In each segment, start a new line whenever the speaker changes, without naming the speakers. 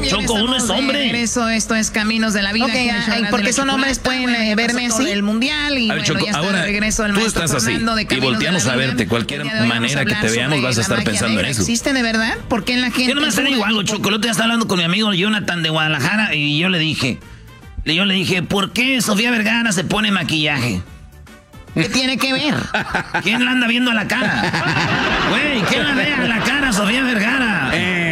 Choco, uno es hombre.
Eso, esto es Caminos de la Vida. Ok, porque son hombres pueden verme así el mundial y
a ver,
bueno,
Choco,
ya está
ahora,
de regreso al
tú
maestro
estás así y volteamos a verte. Cualquier manera que te veamos vas a estar pensando en eso.
¿Existe de verdad? ¿Por qué la gente...?
Yo no me estaré igual, Choco. El otro día estaba hablando con mi amigo Jonathan de Guadalajara y yo le dije, ¿por qué Sofía Vergara se pone maquillaje?
¿Qué tiene que ver?
¿Quién la anda viendo a la cara? Güey, ¿quién la ve a la cara, Sofía Vergara?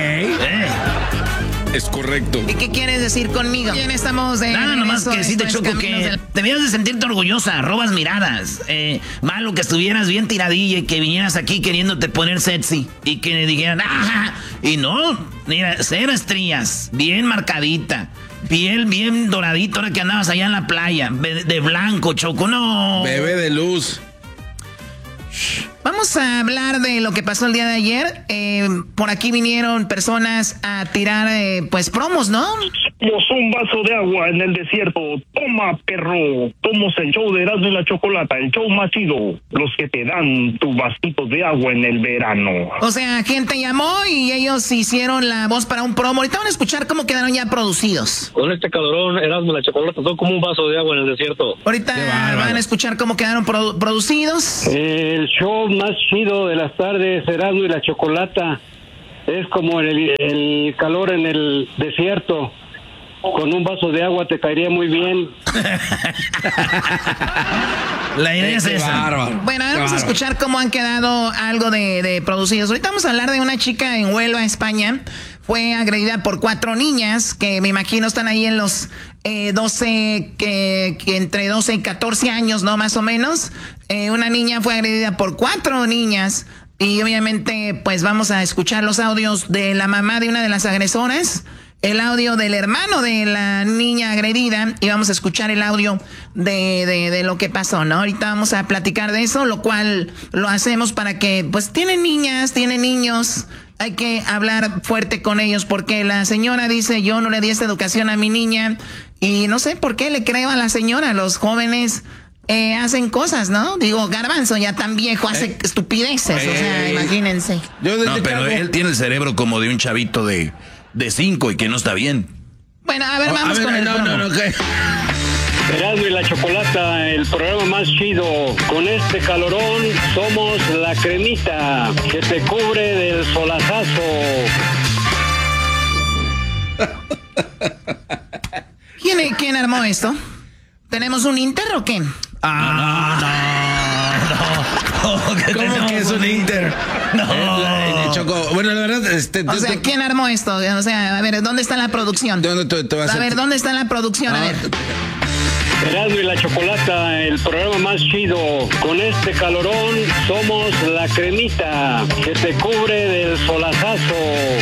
Es correcto.
¿Y qué quieres decir conmigo? Bien, estamos de...
Nada, nomás que sí te Choco que debías de sentirte orgullosa, robas miradas. Malo que estuvieras bien tiradilla y que vinieras aquí queriéndote poner sexy y que dijeran, ¡ah! Y no, mira, cero estrías, bien marcadita. Piel bien doradito ahora que andabas allá en la playa, de blanco, Choco, no.
Bebé de luz.
Vamos a hablar de lo que pasó el día de ayer. Por aquí vinieron personas a tirar, pues, promos, ¿no?
Somos un vaso de agua en el desierto. Toma, perro. Somos el show de Erasmo y la Chocolata, el show más chido. Los que te dan tu vasito de agua en el verano.
O sea, gente llamó y ellos hicieron la voz para un promo. Ahorita van a escuchar cómo quedaron ya producidos.
Con este calorón, Erasmo y la Chocolata son como un vaso de agua en el desierto.
Ahorita van a escuchar cómo quedaron producidos.
El show más chido de las tardes, Erasmo y la Chocolata, es como el calor en el desierto. Con un vaso de agua te caería muy bien.
La idea es esa.
Bárbaro.
Bueno, ahora vamos a escuchar cómo han quedado algo de producidos. Ahorita vamos a hablar de una chica en Huelva, España. Fue agredida por 4 niñas que me imagino están ahí en los 12, que entre 12 y 14 años, ¿no? Más o menos. Una niña fue agredida por 4 niñas. Y obviamente, pues vamos a escuchar los audios de la mamá de una de las agresoras, el audio del hermano de la niña agredida y vamos a escuchar el audio de lo que pasó, ¿no? Ahorita vamos a platicar de eso, lo cual lo hacemos para que, pues, tienen niñas, tienen niños, hay que hablar fuerte con ellos porque la señora dice, yo no le di esta educación a mi niña y no sé por qué le creo a la señora, los jóvenes... hacen cosas, ¿no? Digo, Garbanzo ya tan viejo hace estupideces, o sea, imagínense.
No, pero él tiene el cerebro como de un chavito de 5 y que no está bien.
Bueno, a ver, vamos con el promo.
Erasmo y la Chocolata, el programa más chido. Con este calorón somos la cremita que te cubre del solazazo.
¿Quién armó esto? ¿Tenemos un Inter o qué?
No. ¿Cómo que es un Inter? No.
Choco, bueno, la verdad,
o sea, ¿quién armó esto? O sea, a ver, ¿dónde está la producción?
¿Dónde te vas
a ver, ¿dónde está la producción? A ver.
Erasmo y la Chocolata, el programa más chido. Con este calorón somos la cremita que te cubre del solazazo.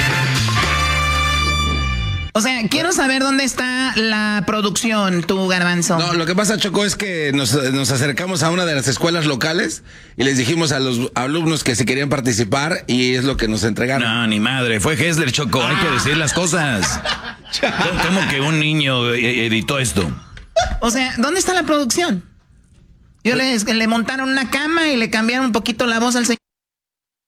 O sea, quiero saber dónde está la producción, tú, Garbanzo.
No, lo que pasa, Choco, es que nos acercamos a una de las escuelas locales y les dijimos a los alumnos que si querían participar y es lo que nos entregaron.
No, ni madre, fue Hessler, Choco, hay que decir las cosas. ¿Cómo que un niño editó esto?
O sea, ¿dónde está la producción? Le montaron una cama y le cambiaron un poquito la voz al señor.